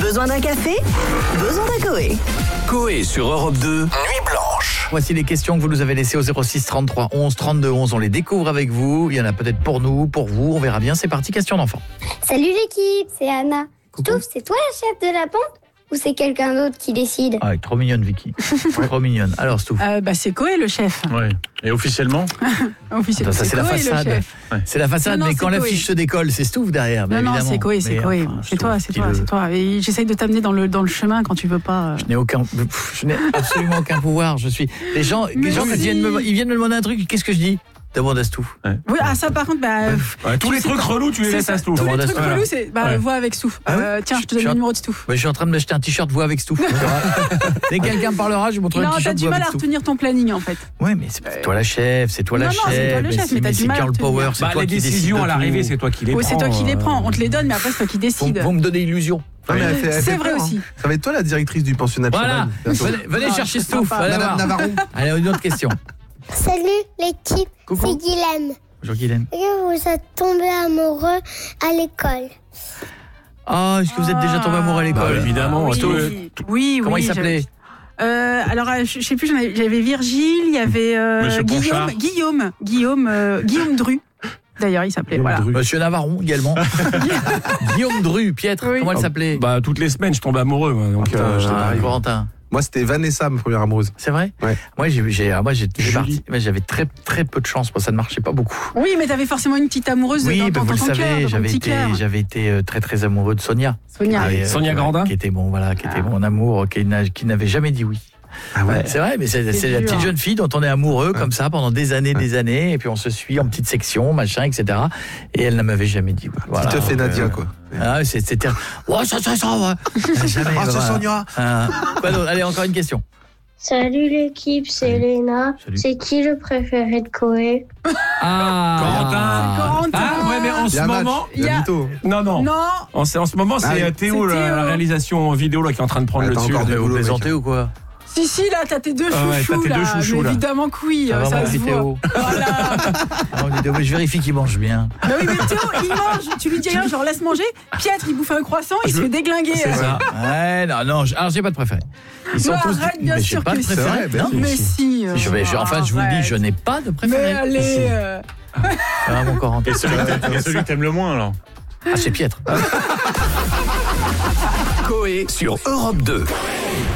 Besoin d'un café? Besoin d'un Coé. Coé sur Europe 2, Nuit Blanche. Voici les questions que vous nous avez laissées au 06 33 11 32 11. On les découvre avec vous. Il y en a peut-être pour nous, pour vous. On verra bien. C'est parti, question d'enfant. Salut l'équipe, c'est Anna. Coucou. Stouff, c'est toi la chef de la bande ou c'est quelqu'un d'autre qui décide? Ah, trop mignonne, Vicky. Trop mignonne. Alors, Stouff. C'est Coé le chef. Ouais. Et officiellement Officiellement, Ça, c'est la Coé, façade. le chef. C'est la façade, Non, mais c'est quand Coé. l'affiche se décolle, c'est Stouff derrière. Non, évidemment. c'est Coé, c'est Mais, Coé. enfin, C'est toi, c'est toi, dis-le. c'est toi. Et j'essaye de t'amener dans le chemin quand tu veux pas. Je n'ai absolument aucun pouvoir. Les gens, quand si. ils viennent me demander un truc, qu'est-ce que je dis? Demande à Stouff. Oui, ça par contre, tous les trucs relous, tu les laisses à Stouff. Tous les Demande à trucs Stouff. relous, c'est voix avec Stouff. Ah ouais Tiens, je te donne le numéro de Stouff. Je suis en train de m'acheter un t-shirt voix avec Stouff. Dès que quelqu'un me parlera, je vous montrerai Non, le t'as t-shirt du voix mal avec à Stouff. retenir ton planning en fait. Oui, mais c'est toi la chef, c'est toi la Non, chef. non, c'est toi le chef, mais t'as du c'est mal à Girl retenir. Power, c'est toi Les qui décide décisions de à l'arrivée, tout. c'est toi qui les prends. Oui, c'est toi qui les prends. On te les donne, mais après c'est toi qui décides. Vous me donnez illusion. Non, mais elle fait C'est peur, vrai hein. aussi. Ça va être toi la directrice du pensionnat de Voilà. Chabannes. Venez chercher Stouff. sympa. Allez Madame voir. Navarron. Allez, une autre question. Salut l'équipe, Coucou. c'est Guilhem. Bonjour Guylaine. Vous êtes tombé amoureux à l'école. Ah, est-ce que vous êtes déjà tombé amoureux à l'école? Bah, évidemment. Oui. Comment il s'appelait? Alors, je sais plus, j'avais Virgile, il y avait Monsieur Ponchard. Guillaume Dru. D'ailleurs, il s'appelait, voilà. Monsieur Navarron également. Guillaume Dru, Pietre, Oui. comment elle s'appelait? Bah, toutes les semaines, je tombe amoureux. moi, Donc, Putain, j'étais pareil. Corentin. Moi, c'était Vanessa, ma première amoureuse. C'est vrai? Ouais. Moi, j'étais Julie. parti. Mais j'avais très peu de chance. Moi, ça ne marchait pas beaucoup. Oui, mais t'avais forcément une petite amoureuse Oui, dans vous le ton cœur, savez, dans ton petit cœur. j'avais été très amoureux de Sonia. Sonia. Et, Sonia Grandin. Qui était mon amour, qui n'avait jamais dit oui. Ah ouais. C'est vrai, mais c'est la dur. petite jeune fille dont on est amoureux comme ça pendant des années, et puis on se suit en petite section, machin, etc. Et elle ne m'avait jamais dit oui. Voilà. Tu te fais Nadia, quoi. Ah, c'était. Oh, ça, ouais. Jamais. Ah, c'est voilà. Sonia. Quoi d'autre? Allez, encore une question. Salut l'équipe, c'est Elena. Salut. C'est qui le préféré de Coé? Corentin. Ah, ouais, mais en Il y ce a un match. moment. Il y a mytho. Non. Non, En ce moment, c'est Ah, Théo, c'est Théo. la réalisation vidéo là, qui est en train de prendre Ah, le t'as dessus. encore du Vous boulot, plaisantez mec. ou quoi? si, là, t'as tes deux Ah ouais, chouchous, t'as tes deux là. chouchous, Mais là. évidemment que oui, Ça va, ça mon se petit voit. Théo. Voilà. Non, dis donc, je vérifie qu'il mange bien. Bah oui, mais Théo, il mange. Tu lui dis rien, genre laisse manger. Pietre, il bouffe un croissant, il se fait déglinguer. C'est ça. Ouais, non, alors j'ai pas de préféré. Ils sont Mais tous. arrête, bien mais sûr j'ai pas que de si. préféré. C'est vrai, Non, Mais si. enfin, je vous le dis, je n'ai pas de préféré. Mais allez. Ah, mon Corentin. Et celui que t'aimes le moins alors. Ah, c'est Pietre. Coé sur Europe 2.